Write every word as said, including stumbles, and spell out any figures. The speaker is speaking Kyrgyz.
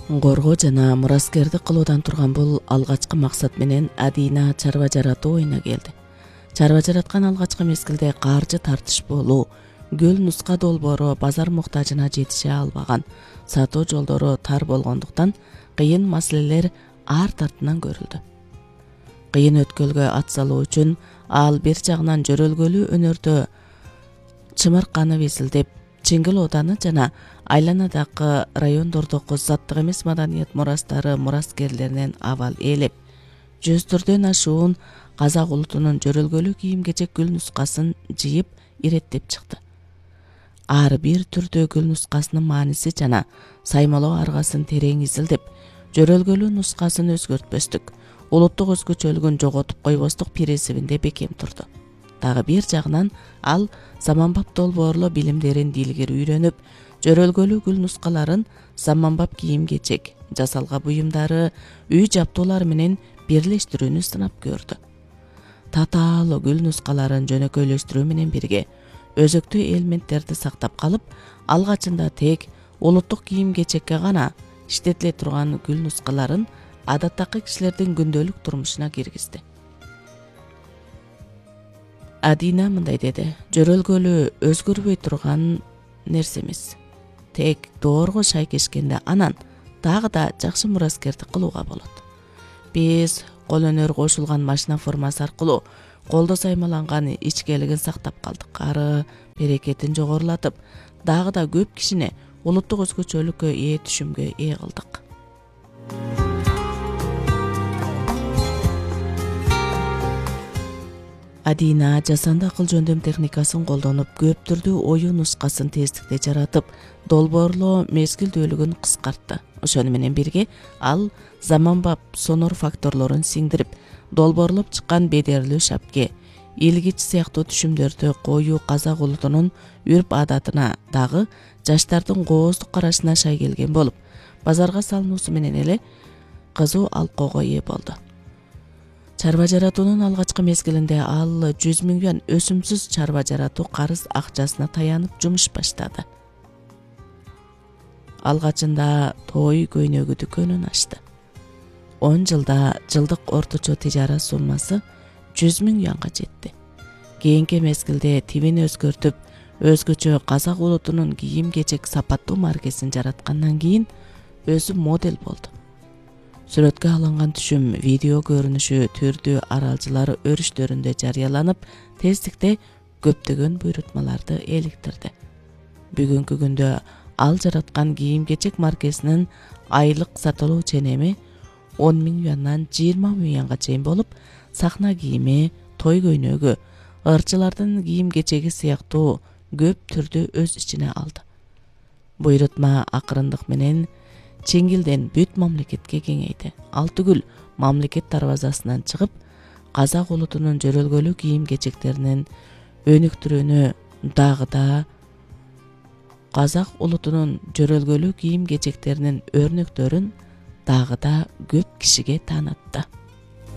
Коргоо жана мураскерди кылуудан турган бул алгачкы максат менен Адина чарба жаратуу оюна келди. Чарба жараткан алгачкы мезгилде каржы тартышпоолуу, гүл нуска долбоору базар муктажына жетише албаган, сатуу жолдору тар болгондуктан кыйын маселелер арт артынан көрүлдү. Кыйын өткөлгө ат салуу үчүн ал бир жагынан жөрөлгөлүү өнөрдө чымырканы визилдеп, Чеңгил ооданы жана айланадагы райондордогу заттык эмес маданият мурастары мураскерлеринен абал ээлеп, жүздөрдөн ашуун казак улутунун жөрөлгөлүү кийим-кечек гүл нускасын жыйып иреттеп чыкты. Ар бир түрдүү гүл нускасынын мааниси жана саймалоо аргасын терең изилдеп, жөрөлгөлүү нускасын өзгөртпөстүк, улуттук өзгөчөлүгүн жоготуп койбостук принцибинде бекем турду. Дагы бир жагынан ал заманбап долбоорло билимдерин дилгер үйрөнүп, жөрөлгөлүү гүл нускаларын заманбап кийим-кечек, жасалга буюмдары, үй жаптуулар менен бирлештирүүнү сынап көрдү. Татаал гүл нускаларын жөнөкөйлөштүрүү менен бирге өзөктүү элементтерди сактап калып, алгачында тек улуттук кийим-кечекке гана иштетиле турган гүл нускаларын адаттагы кишилердин күндөлүк турмушуна киргизди. Адина мындай деди: жөрөлгөлүү өзгөрбөй турган нерсе эмес. Тек доорго шайкешкенде анан дагы да жакшы мураскерди кылууга болот. Биз кол өнөр кошулган машина формасы аркылуу колдо саймаланган ичкелигин сактап калдык. Ары берекетин жогорулатып, дагы да көп кишини улуттук өзгөчөлүккө ээ түшүмгө ээ кылдык. Адина жасанды акыл жөндөм техникасын колдонуп, көп түрдүү оюу нускасын тездикте жаратып, долбоорлоо мезгилдүүлүгүн кыскартты. Ошону менен бирге ал заманбап сонор факторлорун сиңдирип, долбоорлоп чыккан бедерлүү шапке, илгич сыяктуу түшүмдөрдү коюу казак улутунун үрп адатына, дагы жаштардын кооздук карашына шай келген болуп, базарга салынуусу менен эле кызуу алкоого ээ болду. Чарба жаратуунун алгачкы мезгилинде ал жүз миң юан өсүмсүз чарба жаратуу карыз акчасына таянып жумуш баштады. Алгачында той көйнөгү дүкөнүн ачты. он жылда жылдык орточо тижара суммасы жүз миң юанга жетти. Кийинки мезгилде тибин өзгөртүп, өзгөчө казак улутунун кийим-кечек сапаттуу маркесин жараткандан кийин өзү модель болду. Сүрөткө алынган түшүм видео көрүнүшү түрдүү аралжылары өрүштөрүндө жарыяланып, тездикте көптөгөн буйрутмаларды эликтирди. Бүгүнкү күндө ал жараткан кийим-кечек маркесинин айлык сатылуу ченеми он миң юандан жыйырма миң юанга чейин болуп, сахна кийими, той көйнөгү, ырчылардын кийим-кечеги сыяктуу көп түрдү өз ичине алды. Буйрутма акырындык менен Чеңгилден бүт мамлекетке кеңейди. Ал түгүл, мамлекет дарбазасынан чыгып, казак улутунун жөрөлгөлүү кийим-кечектеринин өнүктүрүүнү дагы да казак улутунун жөрөлгөлүү кийим-кечектеринин өрнөктөрүн дагы да көп кишиге таанытты.